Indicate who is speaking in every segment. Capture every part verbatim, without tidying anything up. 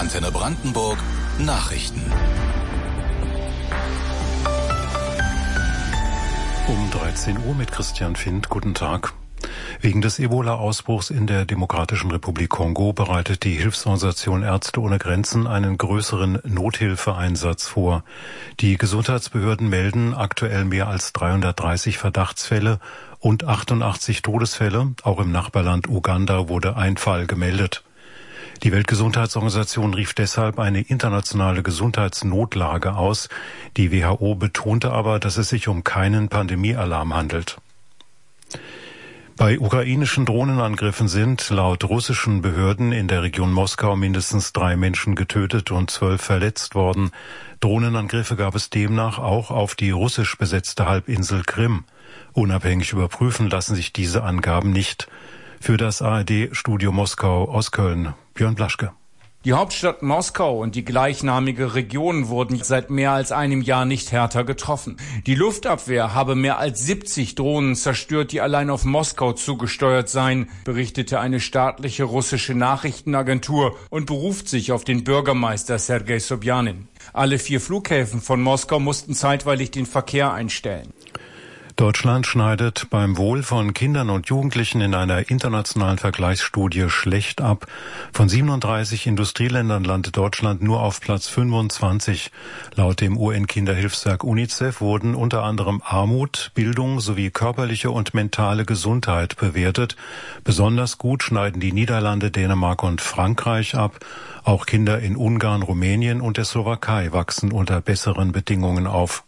Speaker 1: Antenne Brandenburg Nachrichten.
Speaker 2: Um dreizehn Uhr mit Christian Findt. Guten Tag. Wegen des Ebola-Ausbruchs in der Demokratischen Republik Kongo bereitet die Hilfsorganisation Ärzte ohne Grenzen einen größeren Nothilfeeinsatz vor. Die Gesundheitsbehörden melden aktuell mehr als dreihundertdreißig Verdachtsfälle und achtundachtzig Todesfälle. Auch im Nachbarland Uganda wurde ein Fall gemeldet. Die Weltgesundheitsorganisation rief deshalb eine internationale Gesundheitsnotlage aus. Die W H O betonte aber, dass es sich um keinen Pandemiealarm handelt. Bei ukrainischen Drohnenangriffen sind laut russischen Behörden in der Region Moskau mindestens drei Menschen getötet und zwölf verletzt worden. Drohnenangriffe gab es demnach auch auf die russisch besetzte Halbinsel Krim. Unabhängig überprüfen lassen sich diese Angaben nicht. Für das A R D-Studio Moskau aus Köln, Björn Blaschke.
Speaker 3: Die Hauptstadt Moskau und die gleichnamige Region wurden seit mehr als einem Jahr nicht härter getroffen. Die Luftabwehr habe mehr als siebzig Drohnen zerstört, die allein auf Moskau zugesteuert seien, berichtete eine staatliche russische Nachrichtenagentur und beruft sich auf den Bürgermeister Sergei Sobjanin. Alle vier Flughäfen von Moskau mussten zeitweilig den Verkehr einstellen.
Speaker 2: Deutschland schneidet beim Wohl von Kindern und Jugendlichen in einer internationalen Vergleichsstudie schlecht ab. Von siebenunddreißig Industrieländern landet Deutschland nur auf Platz fünfundzwanzig. Laut dem U N-Kinderhilfswerk UNICEF wurden unter anderem Armut, Bildung sowie körperliche und mentale Gesundheit bewertet. Besonders gut schneiden die Niederlande, Dänemark und Frankreich ab. Auch Kinder in Ungarn, Rumänien und der Slowakei wachsen unter besseren Bedingungen auf.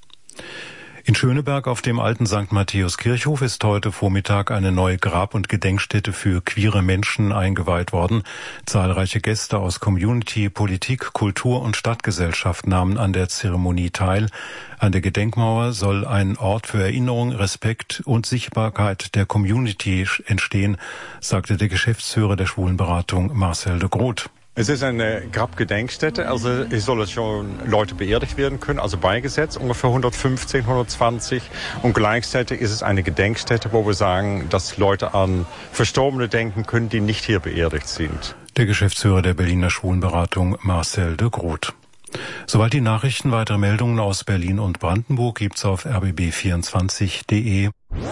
Speaker 2: In Schöneberg auf dem alten Sankt Matthäus Kirchhof ist heute Vormittag eine neue Grab- und Gedenkstätte für queere Menschen eingeweiht worden. Zahlreiche Gäste aus Community, Politik, Kultur und Stadtgesellschaft nahmen an der Zeremonie teil. An der Gedenkmauer soll ein Ort für Erinnerung, Respekt und Sichtbarkeit der Community entstehen, sagte der Geschäftsführer der Schwulenberatung Marcel de Groot.
Speaker 4: Es ist eine Grabgedenkstätte, also es sollen schon Leute beerdigt werden können, also beigesetzt, ungefähr hundertfünfzehn, hundertzwanzig. Und gleichzeitig ist es eine Gedenkstätte, wo wir sagen, dass Leute an Verstorbene denken können, die nicht hier beerdigt sind.
Speaker 2: Der Geschäftsführer der Berliner Schwulenberatung Marcel de Groot. Soweit die Nachrichten. Weitere Meldungen aus Berlin und Brandenburg gibt's auf r b b vierundzwanzig punkt d e.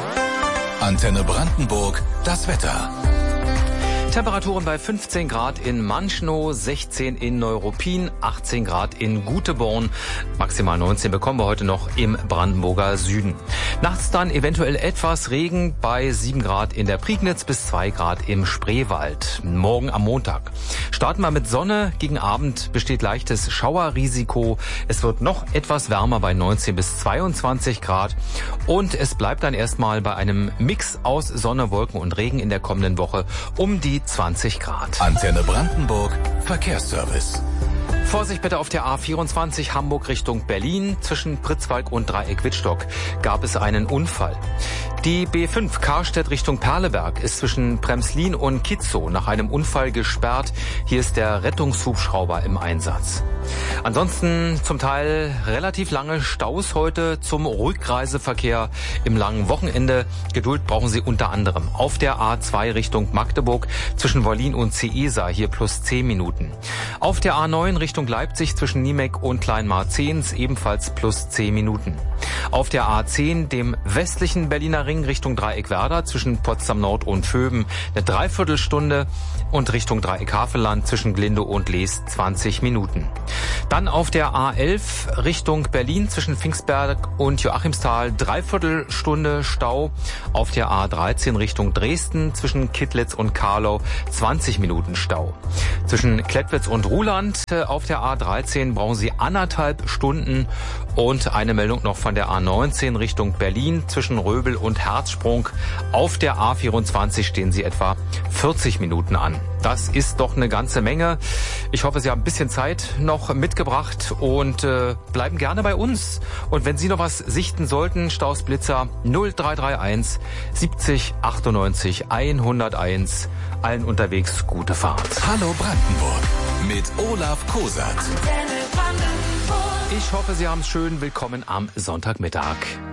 Speaker 1: Antenne Brandenburg, das Wetter.
Speaker 5: Temperaturen bei fünfzehn Grad in Manchnow, sechzehn in Neuruppin, achtzehn Grad in Guteborn. Maximal neunzehn bekommen wir heute noch im Brandenburger Süden. Nachts dann eventuell etwas Regen bei sieben Grad in der Prignitz bis zwei Grad im Spreewald. Morgen am Montag starten wir mit Sonne. Gegen Abend besteht leichtes Schauerrisiko. Es wird noch etwas wärmer bei neunzehn bis zweiundzwanzig Grad. Und es bleibt dann erstmal bei einem Mix aus Sonne, Wolken und Regen in der kommenden Woche um die zwanzig Grad.
Speaker 1: Antenne Brandenburg Verkehrsservice.
Speaker 5: Vorsicht bitte auf der A vierundzwanzig Hamburg Richtung Berlin. Zwischen Pritzwalk und Dreieck-Wittstock gab es einen Unfall. Die B fünf Karstedt Richtung Perleberg ist zwischen Premslin und Kitzow nach einem Unfall gesperrt. Hier ist der Rettungshubschrauber im Einsatz. Ansonsten zum Teil relativ lange Staus heute zum Rückreiseverkehr im langen Wochenende. Geduld brauchen Sie unter anderem auf der A zwei Richtung Magdeburg zwischen Wollin und Ciesa, hier plus zehn Minuten. Auf der A neun Richtung Leipzig zwischen Niemek und Kleinmarzehns ebenfalls plus zehn Minuten. Auf der A zehn, dem westlichen Berliner Ring Richtung Dreieck-Werder zwischen Potsdam Nord und Vöben eine Dreiviertelstunde und Richtung Dreieck-Havelland zwischen Glinde und Lees zwanzig Minuten. Dann auf der A elf Richtung Berlin zwischen Pfingstberg und Joachimsthal Dreiviertelstunde Stau. Auf der A dreizehn Richtung Dresden zwischen Kittlitz und Karlau zwanzig Minuten Stau. Zwischen Klettwitz und Ruhland auf der A dreizehn brauchen Sie anderthalb Stunden. Und eine Meldung noch von der A neunzehn Richtung Berlin zwischen Röbel und Herzsprung. Auf der A vierundzwanzig stehen Sie etwa vierzig Minuten an. Das ist doch eine ganze Menge. Ich hoffe, Sie haben ein bisschen Zeit noch mitgebracht und äh, bleiben gerne bei uns. Und wenn Sie noch was sichten sollten, Staus Blitzer null drei drei eins siebzig achtundneunzig hunderteins. Allen unterwegs gute Fahrt.
Speaker 1: Hallo Brandenburg mit Olaf Kosat.
Speaker 5: Ich hoffe, Sie haben es schön. Willkommen am Sonntagmittag.